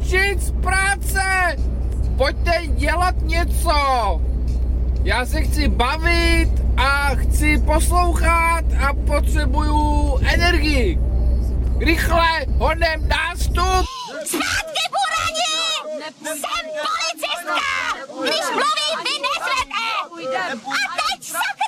končit z práce! Pojďte dělat něco! Já se chci bavit a chci poslouchat a potřebuju energii. Rychle, honem nástup! Zpátky, burani! Jsem policistka! Když mluvím, vy neřvete! A teď sakra!